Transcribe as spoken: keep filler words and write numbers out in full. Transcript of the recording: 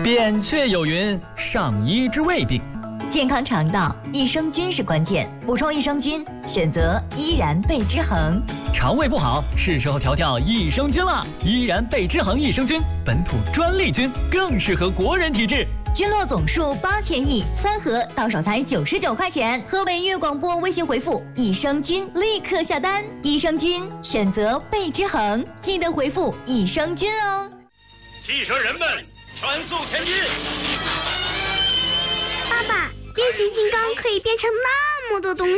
扁鹊有云：上医之未病。 健康肠道，益生菌是关键。补充益生菌，选择依然贝之恒。 肠胃不好，是时候调调益生菌了。依然贝之恒益生菌，本土专利菌，更适合国人体质。 菌落总数八千亿，三盒到手才九十九块钱。河北粤广播微信回复益生菌，立刻下单。益生菌选择贝之恒，记得回复益生菌哦。 汽车人们，全速前进！ 爸爸，变形金刚可以变成那么多东